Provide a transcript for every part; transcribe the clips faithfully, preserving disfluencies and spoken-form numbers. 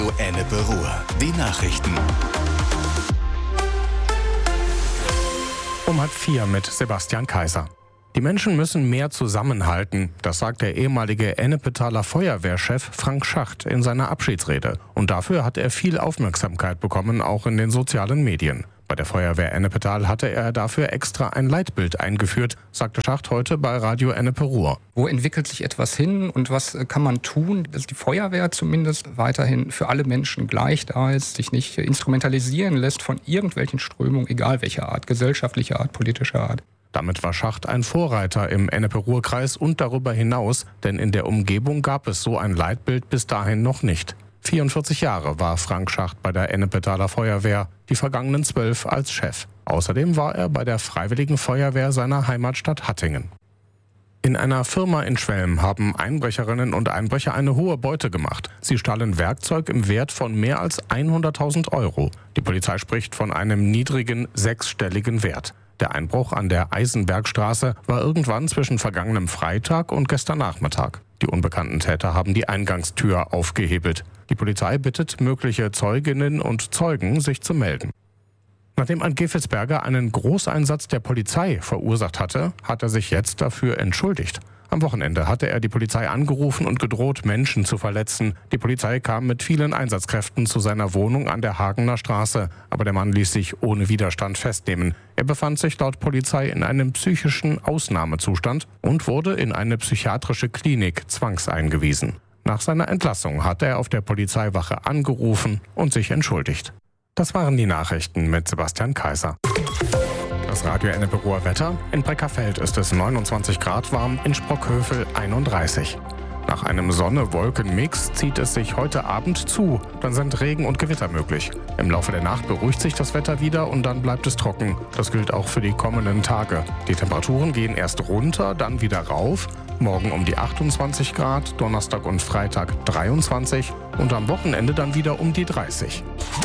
Ennepe Ruhr. Die Nachrichten. Um halb vier mit Sebastian Kaiser. Die Menschen müssen mehr zusammenhalten, das sagt der ehemalige Ennepetaler Feuerwehrchef Frank Schacht in seiner Abschiedsrede. Und dafür hat er viel Aufmerksamkeit bekommen, auch in den sozialen Medien. Bei der Feuerwehr Ennepetal hatte er dafür extra ein Leitbild eingeführt, sagte Schacht heute bei Radio Ennepe Ruhr. Wo entwickelt sich etwas hin und was kann man tun, dass die Feuerwehr zumindest weiterhin für alle Menschen gleich da ist, sich nicht instrumentalisieren lässt von irgendwelchen Strömungen, egal welcher Art, gesellschaftlicher Art, politischer Art. Damit war Schacht ein Vorreiter im Ennepe-Ruhr-Kreis und darüber hinaus, denn in der Umgebung gab es so ein Leitbild bis dahin noch nicht. vierundvierzig Jahre war Frank Schacht bei der Ennepetaler Feuerwehr, die vergangenen zwölf als Chef. Außerdem war er bei der Freiwilligen Feuerwehr seiner Heimatstadt Hattingen. In einer Firma in Schwelm haben Einbrecherinnen und Einbrecher eine hohe Beute gemacht. Sie stahlen Werkzeug im Wert von mehr als hunderttausend Euro. Die Polizei spricht von einem niedrigen sechsstelligen Wert. Der Einbruch an der Eisenbergstraße war irgendwann zwischen vergangenem Freitag und gestern Nachmittag. Die unbekannten Täter haben die Eingangstür aufgehebelt. Die Polizei bittet mögliche Zeuginnen und Zeugen, sich zu melden. Nachdem ein Gevelsberger einen Großeinsatz der Polizei verursacht hatte, hat er sich jetzt dafür entschuldigt. Am Wochenende hatte er die Polizei angerufen und gedroht, Menschen zu verletzen. Die Polizei kam mit vielen Einsatzkräften zu seiner Wohnung an der Hagener Straße, aber der Mann ließ sich ohne Widerstand festnehmen. Er befand sich laut Polizei in einem psychischen Ausnahmezustand und wurde in eine psychiatrische Klinik zwangseingewiesen. Nach seiner Entlassung hat er auf der Polizeiwache angerufen und sich entschuldigt. Das waren die Nachrichten mit Sebastian Kaiser. Das Radio Ennepe Ruhr Wetter. In Breckerfeld ist es neunundzwanzig Grad warm, in Sprockhövel einunddreißig. Nach einem Sonne-Wolken-Mix zieht es sich heute Abend zu. Dann sind Regen und Gewitter möglich. Im Laufe der Nacht beruhigt sich das Wetter wieder und dann bleibt es trocken. Das gilt auch für die kommenden Tage. Die Temperaturen gehen erst runter, dann wieder rauf. Morgen um die achtundzwanzig Grad, Donnerstag und Freitag dreiundzwanzig und am Wochenende dann wieder um die dreißig.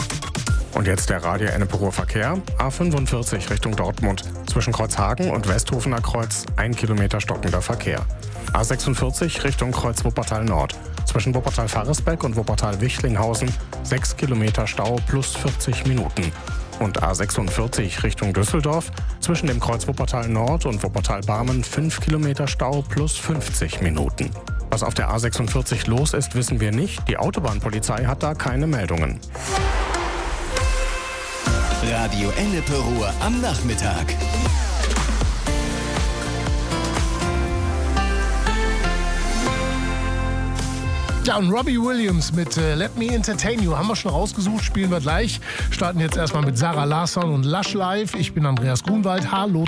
Und jetzt der Radio Ennepe Ruhr Verkehr. A fünfundvierzig Richtung Dortmund. Zwischen Kreuzhagen und Westhofener Kreuz ein Kilometer stockender Verkehr. A sechsundvierzig Richtung Kreuz Wuppertal Nord. Zwischen Wuppertal-Faresbeck und Wuppertal-Wichlinghausen sechs Kilometer Stau plus vierzig Minuten. Und A sechsundvierzig Richtung Düsseldorf. Zwischen dem Kreuz Wuppertal Nord und Wuppertal-Barmen fünf Kilometer Stau plus fünfzig Minuten. Was auf der A sechsundvierzig los ist, wissen wir nicht. Die Autobahnpolizei hat da keine Meldungen. Radio Ennepe Ruhr am Nachmittag. Ja, und Robbie Williams mit äh, Let Me Entertain You haben wir schon rausgesucht, spielen wir gleich. Starten jetzt erstmal mit Sarah Larsson und Lush Live. Ich bin Andreas Grunwald. Hallo.